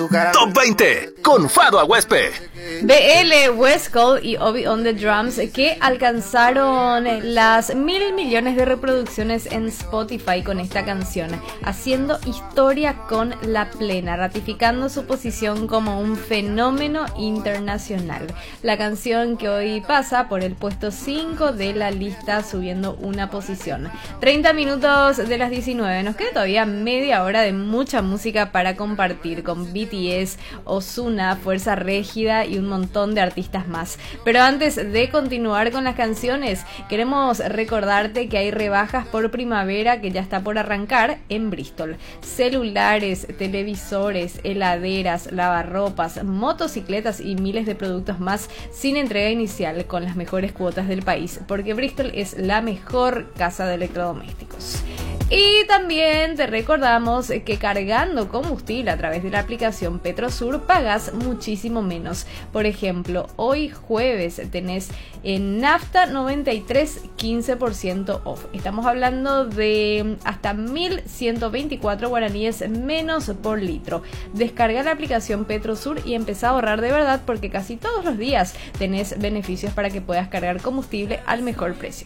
Top 20 con Fado Aguespe. BL, West Coast y Obi on the Drums, que alcanzaron las 1.000 millones de reproducciones en Spotify con esta canción, haciendo historia con la plena, ratificando su posición como un fenómeno internacional. La canción que hoy pasa por el puesto 5 de la lista, subiendo una posición. 30 minutos de las 19, nos queda todavía media hora de mucha música para compartir con BTS, Ozuna, Fuerza Régida y un montón de artistas más. Pero antes de continuar con las canciones, queremos recordarte que hay rebajas por primavera que ya está por arrancar en Bristol. Celulares, televisores, heladeras, lavarropas, motocicletas y miles de productos más sin entrega inicial con las mejores cuotas del país, porque Bristol es la mejor casa de electrodomésticos. Y también te recordamos que cargando combustible a través de la aplicación Petrosur pagas muchísimo menos. Por ejemplo, hoy jueves tenés en nafta 93 15% off. Estamos hablando de hasta 1.124 guaraníes menos por litro. Descarga la aplicación Petrosur y empezá a ahorrar de verdad, porque casi todos los días tenés beneficios para que puedas cargar combustible al mejor precio.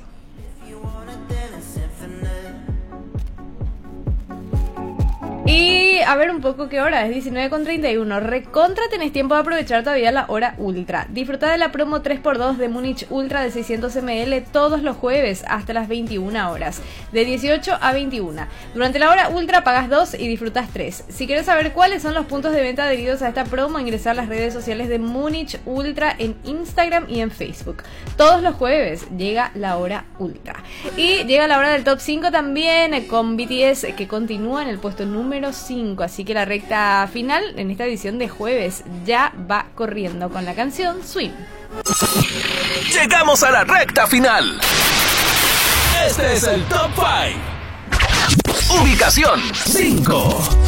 Y a ver un poco qué hora, es 19:31. Recontra tenés tiempo de aprovechar todavía la hora ultra. Disfruta de la promo 3x2 de Múnich Ultra de 600 ml todos los jueves hasta las 21 horas, de 18 a 21. Durante la hora ultra pagas 2 y disfrutas 3. Si quieres saber cuáles son los puntos de venta adheridos a esta promo, ingresar a las redes sociales de Múnich Ultra en Instagram y en Facebook. Todos los jueves llega la hora ultra. Y llega la hora del top 5 también, con BTS, que continúa en el puesto número 5, así que la recta final en esta edición de jueves ya va corriendo con la canción Swim. Llegamos a la recta final. Este es el Top 5. Ubicación 5.